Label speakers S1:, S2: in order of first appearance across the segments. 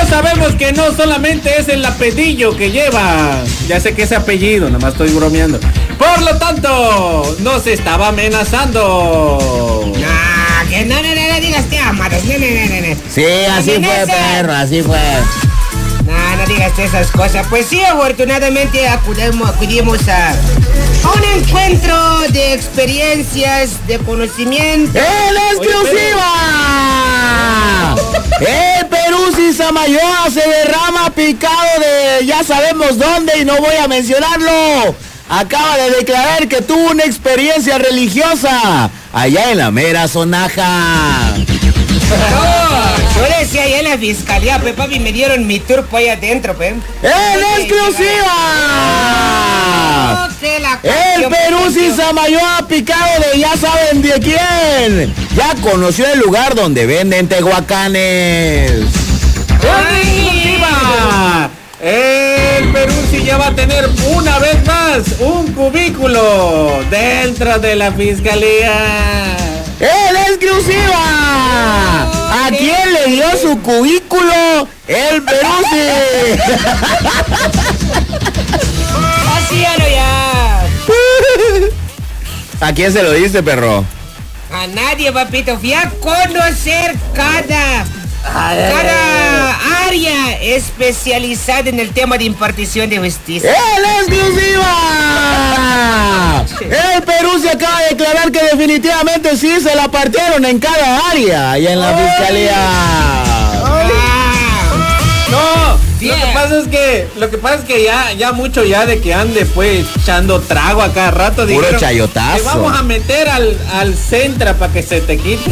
S1: ya sabemos que no solamente es el apellido que lleva. Ya sé que ese apellido, nada más estoy bromeando. Por lo tanto, nos estaba amenazando.
S2: No, que no digas te amados. No.
S3: Sí, así fue, perro, así fue.
S2: No digas esas cosas. Pues sí, afortunadamente acudimos a un encuentro de experiencias, de conocimiento.
S3: ¡En exclusiva! El Peruzzi Samayoa se derrama picado de ya sabemos dónde y no voy a mencionarlo. Acaba de declarar que tuvo una experiencia religiosa allá en la mera Sonaja.
S2: No, yo decía allá en la fiscalía, papi, me dieron mi tour por allá adentro,
S3: ¡En exclusiva! El Peruzzi Samayoa picado de ya saben de quién. Ya conoció el lugar donde venden tehuacanes.
S1: ¡En exclusiva! El Peruzzi ya va a tener una vez más un cubículo dentro de la fiscalía.
S3: ¡En exclusiva! ¿A quién le dio su cubículo? El Peruzzi.
S2: ¡Hacíalo ya!
S3: ¿A quién se lo dice, perro?
S2: A nadie, papito. Fui a conocer cada área especializada en el tema de impartición de justicia.
S3: ¡En exclusiva! El Peruzzi acaba de declarar que definitivamente sí se la partieron en cada área y en la fiscalía.
S1: No, lo que pasa es que ya mucho ya de que ande pues echando trago a cada rato.
S3: Puro chayotazo.
S1: Te vamos a meter al Centra para que se te quite.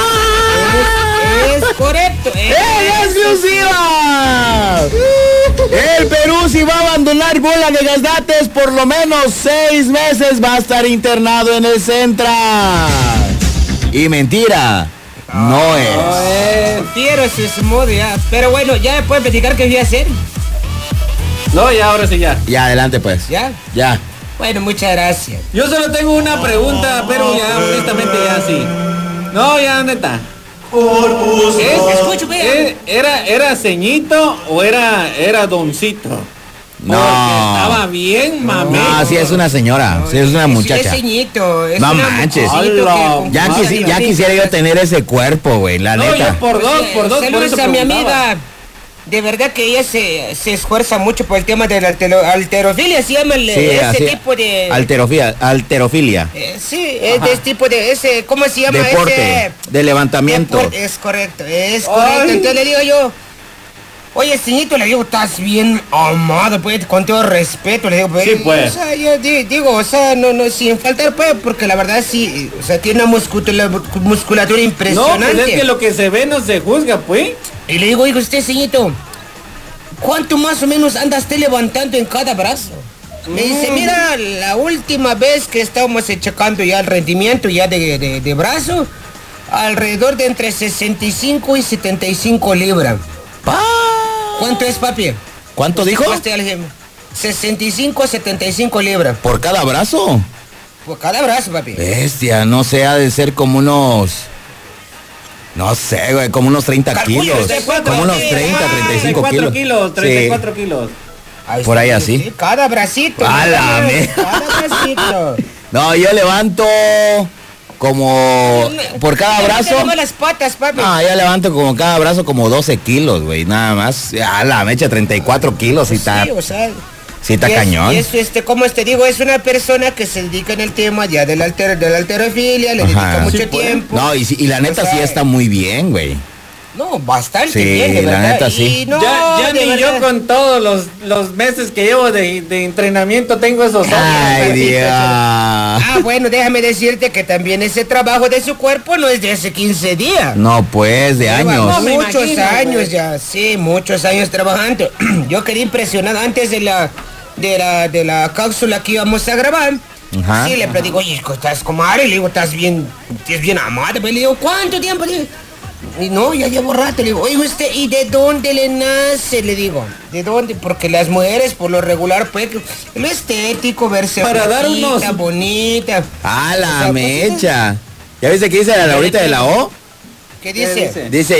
S2: Es correcto.
S3: ¡En exclusiva! El Peruzzi va a abandonar Bola de Gaznates por lo menos 6 meses. Va a estar internado en el Centra. Y mentira, no es.
S2: Quiero ese modo ya. Pero bueno, ya me pueden platicar qué voy a hacer.
S1: No, ya, ahora sí ya.
S3: Ya, adelante pues.
S2: ¿Ya?
S3: Ya.
S2: Bueno, muchas gracias.
S1: Yo solo tengo una pregunta, pero ya honestamente ya sí. No, ya neta.
S2: Escucho, vea.
S1: ¿Era ceñito o era doncito?
S3: No.
S1: Porque estaba bien, mame.
S3: No, sí es una señora, sí es una muchacha.
S2: Es ceñito, es
S3: No
S2: una
S3: manches.
S2: muchachito
S3: Ya quisiera yo tener ese cuerpo, güey, la
S1: No,
S3: neta.
S1: yo por dos,
S2: Saludos
S1: por eso
S2: a mi
S1: preguntaba.
S2: amiga. De verdad que ella se esfuerza mucho por el tema de la alterofilia, se llama ese tipo de...
S3: Alterofilia.
S2: Sí, es de ese tipo de ese, ¿cómo se llama?
S3: Deporte, de levantamiento.
S2: Es correcto. Entonces le digo yo, oye, ceñito, le digo, estás bien amado, pues, con todo respeto, le digo, pues.
S1: Sí, pues.
S2: O sea, yo digo, o sea, no, sin faltar, pues, porque la verdad sí, o sea, tiene una musculatura impresionante.
S1: No, pues es que lo que se ve no se juzga, pues.
S2: Y le digo, oiga usted, ceñito, ¿cuánto más o menos anda usted levantando en cada brazo? Me dice, mira, la última vez que estábamos checando ya el rendimiento ya de brazo, alrededor de entre 65 y 75 libras. ¿Cuánto es, papi?
S3: ¿Cuánto dijo?
S2: 65 a 75 libras.
S3: ¿Por cada brazo?
S2: Por cada brazo, papi.
S3: Bestia, no sé, ha de ser como unos... No sé, güey, como unos 30
S2: Calcule
S3: kilos.
S2: usted cuánto
S3: Como unos
S2: tiene.
S3: 30, 35
S1: 34
S3: kilos.
S1: kilos, 34 kilos.
S3: Por ahí así.
S2: Sí, cada bracito.
S3: A la
S2: Cada bracito.
S3: No, yo levanto como... Por cada brazo...
S2: No las patas, papi.
S3: No, yo levanto como cada brazo como 12 kilos, güey, nada más. A la mecha, 34 kilos y está...
S2: Sí, o sea...
S3: Sí, está cañón.
S2: Y eso, como te digo, es una persona que se dedica en el tema ya de la alterofilia, le dedica mucho
S1: Sí, pues.
S2: tiempo.
S3: No, y la neta
S2: O sea,
S3: sí está muy bien, güey.
S2: No, bastante
S3: Sí,
S2: bien, de
S3: la
S2: verdad.
S3: neta sí.
S2: Y no,
S1: ya
S2: de
S1: ni
S2: verdad.
S1: yo con todos los meses que llevo de entrenamiento tengo esos ojos.
S3: Ay, Dios.
S2: Ah, bueno, déjame decirte que también ese trabajo de su cuerpo no es de hace 15 días.
S3: No, pues, de
S2: Lleva
S3: años.
S1: No, me
S2: muchos
S1: imagino,
S2: años
S1: pues.
S2: ya, sí, muchos años trabajando. Yo quedé impresionado antes de la cápsula que íbamos a grabar.
S3: Ajá.
S2: Sí, le digo, oye, estás comadre, le digo, estás bien amada. Le digo, ¿cuánto tiempo? Le digo, y no, ya llevo rato. Le digo, oye, usted, ¿y de dónde le nace? Le digo, ¿de dónde? Porque las mujeres, por lo regular, pues, lo estético, verse
S1: Para dar
S2: flaquita,
S1: unos-
S2: bonita.
S3: A
S2: O
S3: la
S2: sea, pues,
S3: mecha. ¿Ya viste qué dice la Laurita de la O?
S2: ¿Qué dice?
S1: dice?
S3: Dice,